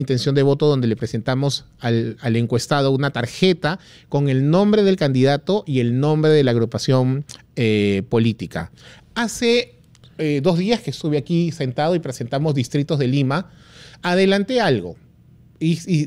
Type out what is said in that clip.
intención de voto donde le presentamos al encuestado una tarjeta con el nombre del candidato y el nombre de la agrupación política. Hace 2 días que estuve aquí sentado y presentamos Distritos de Lima, adelanté algo. Y